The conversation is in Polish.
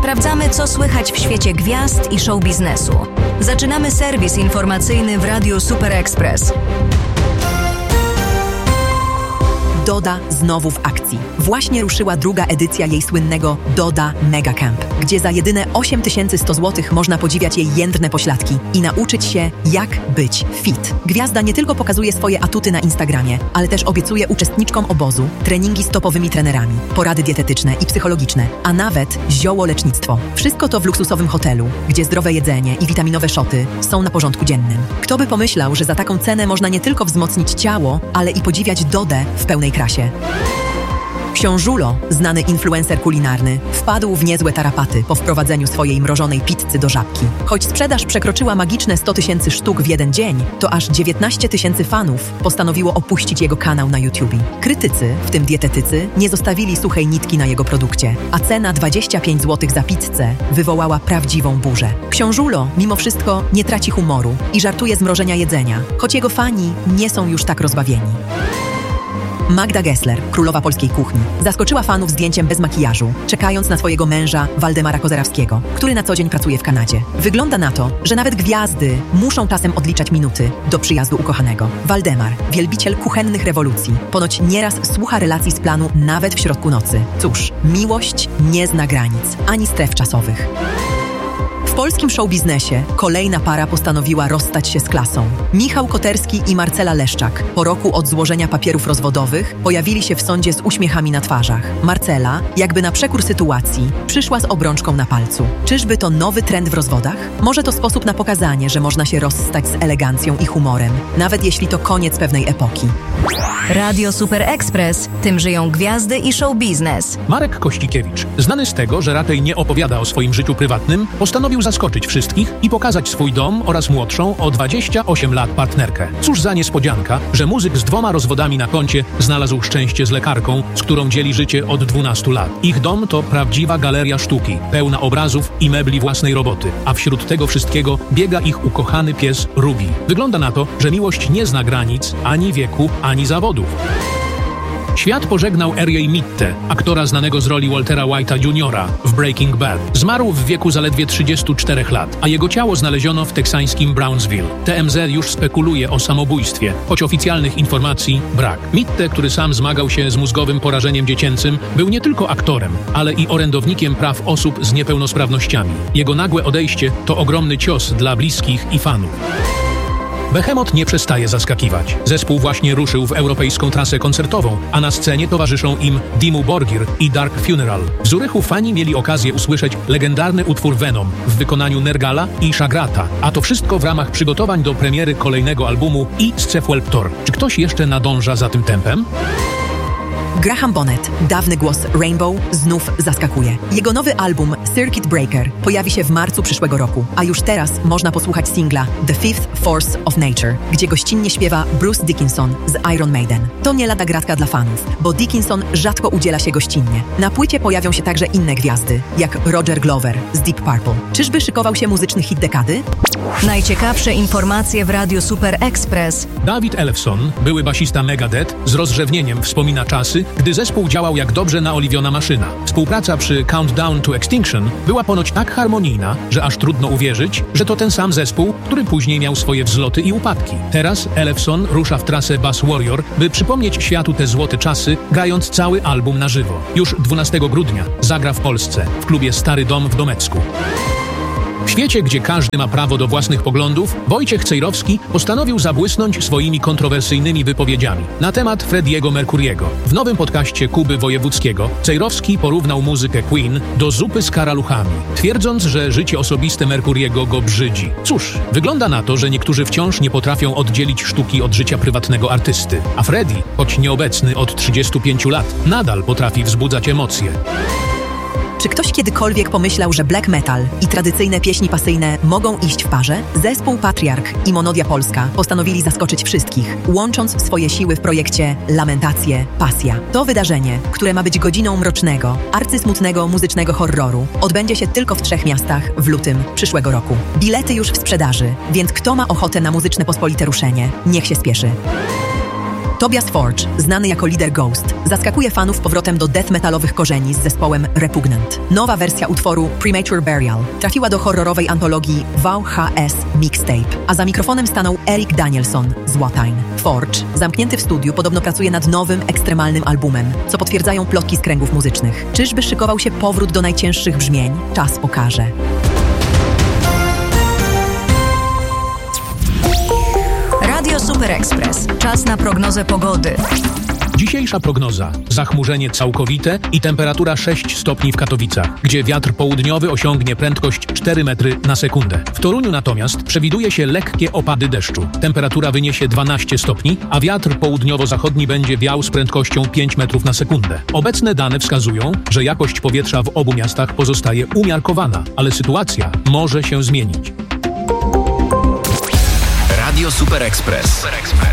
Sprawdzamy, co słychać w świecie gwiazd i show biznesu. Zaczynamy serwis informacyjny w Radiu Super Express. Doda znowu w akcji. Właśnie ruszyła druga edycja jej słynnego Doda Mega Camp, gdzie za jedyne 8100 zł można podziwiać jej jędrne pośladki i nauczyć się, jak być fit. Gwiazda nie tylko pokazuje swoje atuty na Instagramie, ale też obiecuje uczestniczkom obozu treningi z topowymi trenerami, porady dietetyczne i psychologiczne, a nawet ziołolecznictwo. Wszystko to w luksusowym hotelu, gdzie zdrowe jedzenie i witaminowe szoty są na porządku dziennym. Kto by pomyślał, że za taką cenę można nie tylko wzmocnić ciało, ale i podziwiać Dodę w pełnej krasie. Książulo, znany influencer kulinarny, wpadł w niezłe tarapaty po wprowadzeniu swojej mrożonej pizzy do Żabki. Choć sprzedaż przekroczyła magiczne 100 000 sztuk w jeden dzień, to aż 19 000 fanów postanowiło opuścić jego kanał na YouTube. Krytycy, w tym dietetycy, nie zostawili suchej nitki na jego produkcie, a cena 25 zł za pizzę wywołała prawdziwą burzę. Książulo, mimo wszystko, nie traci humoru i żartuje z mrożenia jedzenia, choć jego fani nie są już tak rozbawieni. Magda Gessler, królowa polskiej kuchni, zaskoczyła fanów zdjęciem bez makijażu, czekając na swojego męża Waldemara Kozerawskiego, który na co dzień pracuje w Kanadzie. Wygląda na to, że nawet gwiazdy muszą czasem odliczać minuty do przyjazdu ukochanego. Waldemar, wielbiciel kuchennych rewolucji, ponoć nieraz słucha relacji z planu nawet w środku nocy. Cóż, miłość nie zna granic, ani stref czasowych. W polskim showbiznesie kolejna para postanowiła rozstać się z klasą. Michał Koterski i Marcela Leszczak po roku od złożenia papierów rozwodowych pojawili się w sądzie z uśmiechami na twarzach. Marcela, jakby na przekór sytuacji, przyszła z obrączką na palcu. Czyżby to nowy trend w rozwodach? Może to sposób na pokazanie, że można się rozstać z elegancją i humorem, nawet jeśli to koniec pewnej epoki. Radio Super Express. Tym żyją gwiazdy i show biznes. Marek Kościkiewicz, znany z tego, że raczej nie opowiada o swoim życiu prywatnym, postanowił zaskoczyć wszystkich i pokazać swój dom oraz młodszą o 28 lat partnerkę. Cóż za niespodzianka, że muzyk z 2 rozwodami na koncie znalazł szczęście z lekarką, z którą dzieli życie od 12 lat. Ich dom to prawdziwa galeria sztuki, pełna obrazów i mebli własnej roboty, a wśród tego wszystkiego biega ich ukochany pies Ruby. Wygląda na to, że miłość nie zna granic, ani wieku, ani zawodów. Świat pożegnał Ariel Mitte, aktora znanego z roli Waltera White'a Jr. w Breaking Bad. Zmarł w wieku zaledwie 34 lat, a jego ciało znaleziono w teksańskim Brownsville. TMZ już spekuluje o samobójstwie, choć oficjalnych informacji brak. Mitte, który sam zmagał się z mózgowym porażeniem dziecięcym, był nie tylko aktorem, ale i orędownikiem praw osób z niepełnosprawnościami. Jego nagłe odejście to ogromny cios dla bliskich i fanów. Behemoth nie przestaje zaskakiwać. Zespół właśnie ruszył w europejską trasę koncertową, a na scenie towarzyszą im Dimmu Borgir i Dark Funeral. W Zurychu fani mieli okazję usłyszeć legendarny utwór Venom w wykonaniu Nergala i Shagrata, a to wszystko w ramach przygotowań do premiery kolejnego albumu i Scepwelptor. Czy ktoś jeszcze nadąża za tym tempem? Graham Bonnet, dawny głos Rainbow, znów zaskakuje. Jego nowy album Circuit Breaker pojawi się w marcu przyszłego roku, a już teraz można posłuchać singla The Fifth Force of Nature, gdzie gościnnie śpiewa Bruce Dickinson z Iron Maiden. To nie lada gratka dla fanów, bo Dickinson rzadko udziela się gościnnie. Na płycie pojawią się także inne gwiazdy, jak Roger Glover z Deep Purple. Czyżby szykował się muzyczny hit dekady? Najciekawsze informacje w Radiu Super Express. David Ellefson, były basista Megadeth, z rozrzewnieniem wspomina czasy, gdy zespół działał jak dobrze naoliwiona maszyna. Współpraca przy Countdown to Extinction była ponoć tak harmonijna, że aż trudno uwierzyć, że to ten sam zespół, który później miał swoje wzloty i upadki. Teraz Ellefson rusza w trasę Bass Warrior, by przypomnieć światu te złote czasy, grając cały album na żywo. Już 12 grudnia zagra w Polsce, w klubie Stary Dom w Domecku. W świecie, gdzie każdy ma prawo do własnych poglądów, Wojciech Cejrowski postanowił zabłysnąć swoimi kontrowersyjnymi wypowiedziami na temat Freddie'ego Mercuriego. W nowym podcaście Kuby Wojewódzkiego Cejrowski porównał muzykę Queen do zupy z karaluchami, twierdząc, że życie osobiste Mercuriego go brzydzi. Cóż, wygląda na to, że niektórzy wciąż nie potrafią oddzielić sztuki od życia prywatnego artysty, a Freddie, choć nieobecny od 35 lat, nadal potrafi wzbudzać emocje. Czy ktoś kiedykolwiek pomyślał, że black metal i tradycyjne pieśni pasyjne mogą iść w parze? Zespół Patriarch i Monodia Polska postanowili zaskoczyć wszystkich, łącząc swoje siły w projekcie Lamentacje, Pasja. To wydarzenie, które ma być godziną mrocznego, arcysmutnego muzycznego horroru, odbędzie się tylko w 3 miastach w lutym przyszłego roku. Bilety już w sprzedaży, więc kto ma ochotę na muzyczne pospolite ruszenie, niech się spieszy. Tobias Forge, znany jako lider Ghost, zaskakuje fanów powrotem do death metalowych korzeni z zespołem Repugnant. Nowa wersja utworu Premature Burial trafiła do horrorowej antologii VHS Mixtape, a za mikrofonem stanął Eric Danielson z Watain. Forge, zamknięty w studiu, podobno pracuje nad nowym, ekstremalnym albumem, co potwierdzają plotki z kręgów muzycznych. Czyżby szykował się powrót do najcięższych brzmień? Czas pokaże. Radio Super Express. Czas na prognozę pogody. Dzisiejsza prognoza. Zachmurzenie całkowite i temperatura 6 stopni w Katowicach, gdzie wiatr południowy osiągnie prędkość 4 metry na sekundę. W Toruniu natomiast przewiduje się lekkie opady deszczu. Temperatura wyniesie 12 stopni, a wiatr południowo-zachodni będzie wiał z prędkością 5 metrów na sekundę. Obecne dane wskazują, że jakość powietrza w obu miastach pozostaje umiarkowana, ale sytuacja może się zmienić. Radio Super Express.